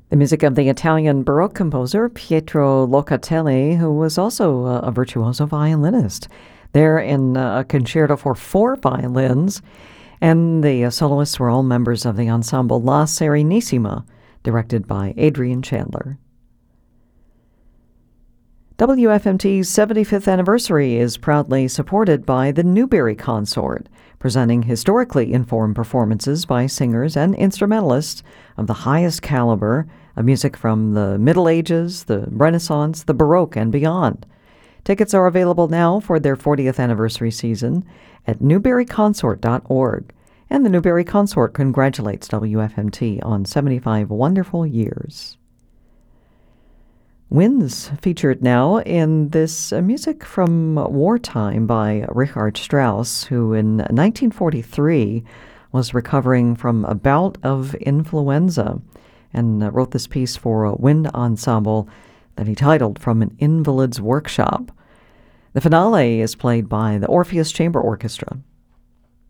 The music of the Italian Baroque composer Pietro Locatelli, who was also a virtuoso violinist. There in a concerto for 4 violins, and the soloists were all members of the ensemble La Serenissima, directed by Adrian Chandler. WFMT's 75th anniversary is proudly supported by the Newberry Consort, presenting historically informed performances by singers and instrumentalists of the highest caliber of music from the Middle Ages, the Renaissance, the Baroque, and beyond. Tickets are available now for their 40th anniversary season at newberryconsort.org, and the Newberry Consort congratulates WFMT on 75 wonderful years. Winds featured now in this music from wartime by Richard Strauss, who in 1943 was recovering from a bout of influenza and wrote this piece for a wind ensemble that he titled From an Invalid's Workshop. The finale is played by the Orpheus Chamber Orchestra.